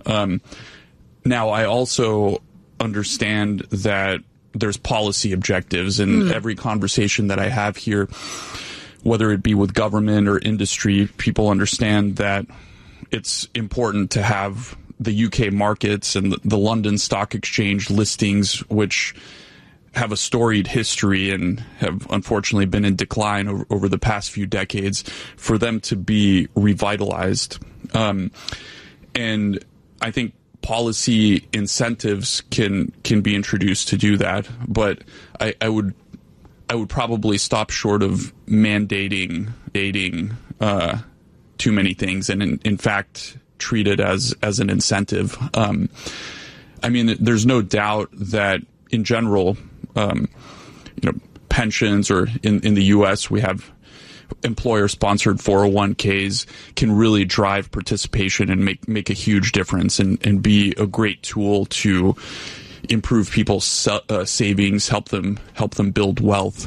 Now, I also understand that there's policy objectives, and every conversation that I have here, whether it be with government or industry, people understand that it's important to have the UK markets and the London Stock Exchange listings, which have a storied history and have unfortunately been in decline over the past few decades, for them to be revitalized. And I think policy incentives can be introduced to do that, but I would probably stop short of mandating too many things, and in fact treat it as an incentive. I mean, there's no doubt that in general, pensions, or in the U.S. we have employer-sponsored 401ks, can really drive participation and make a huge difference and be a great tool to improve people's savings, help them build wealth.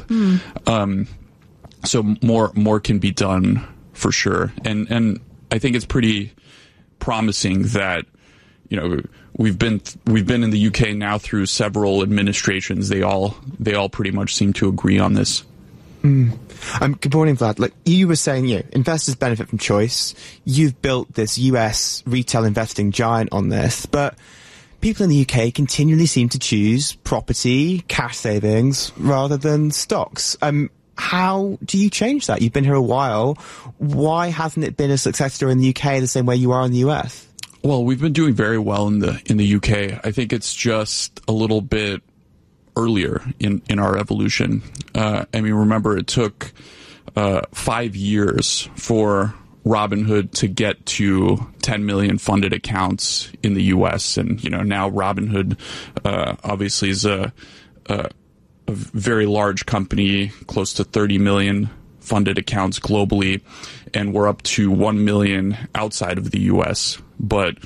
So more can be done for sure, and I think it's pretty promising that we've been in the UK now through several administrations. They all pretty much seem to agree on this. Good morning, Vlad. Like you were saying, investors benefit from choice. You've built this US retail investing giant on this, but people in the UK continually seem to choose property, cash savings, rather than stocks. How do you change that? You've been here a while. Why hasn't it been a success story in the UK the same way you are in the US? Well, we've been doing very well in the UK. I think it's just a little bit earlier in our evolution. Remember, it took 5 years for Robinhood to get to 10 million funded accounts in the US. And, now Robinhood obviously is a very large company, close to 30 million funded accounts globally, and we're up to 1 million outside of the US. But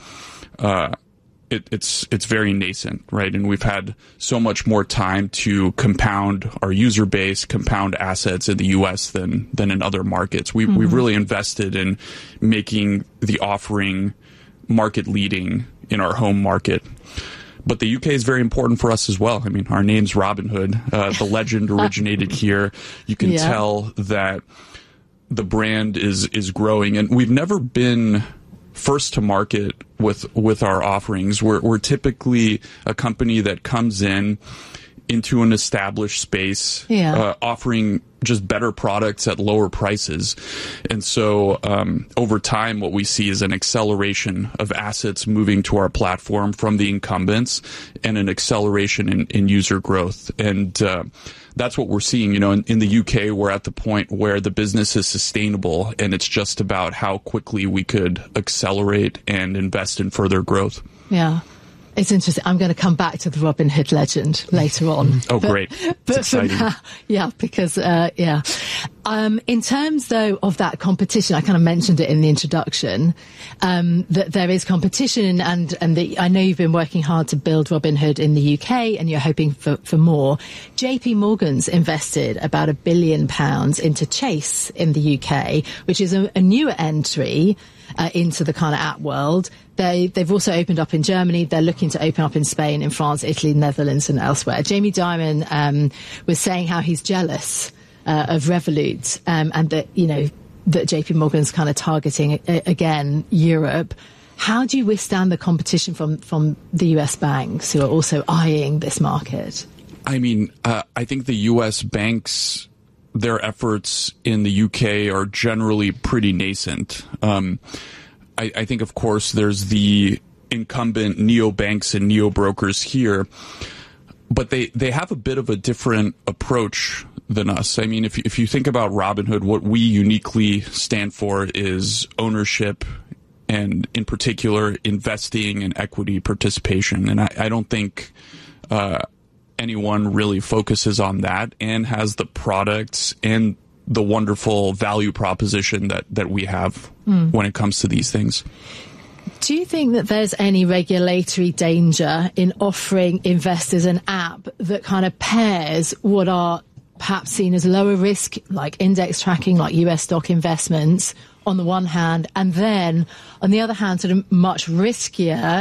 it's very nascent, right? And we've had so much more time to compound our user base, compound assets in the US than in other markets. We've really invested in making the offering market leading in our home market. But the UK is very important for us as well. I mean, our name's Robinhood. The legend originated here. You can tell that the brand is growing, and we've never been first to market with our offerings. We're typically a company that comes into an established space, offering just better products at lower prices. And so over time, what we see is an acceleration of assets moving to our platform from the incumbents, and an acceleration in user growth. And that's what we're seeing. In the UK, we're at the point where the business is sustainable, and it's just about how quickly we could accelerate and invest in further growth. Yeah. It's interesting. I'm going to come back to the Robinhood legend later on. Oh, great. It's exciting. Because in terms, though, of that competition, I kind of mentioned it in the introduction, that there is competition, and I know you've been working hard to build Robinhood in the UK, and you're hoping for more. JP Morgan's invested about £1 billion into Chase in the UK, which is a newer entry into the kind of app world. They've also opened up in Germany. They're looking to open up in Spain, in France, Italy, Netherlands, and elsewhere. Jamie Dimon was saying how he's jealous of Revolut, and that that JP Morgan's kind of targeting again Europe. How do you withstand the competition from the US banks who are also eyeing this market? I mean, I think the US banks, their efforts in the UK are generally pretty nascent. I think, of course, there's the incumbent neobanks and neobrokers here, but they have a bit of a different approach than us. I mean, if you think about Robinhood, what we uniquely stand for is ownership, and in particular, investing and equity participation. And I don't think anyone really focuses on that and has the products and the wonderful value proposition that we have when it comes to these things. Do you think that there's any regulatory danger in offering investors an app that kind of pairs what are perhaps seen as lower risk, like index tracking, like US stock investments on the one hand, and then on the other hand, sort of much riskier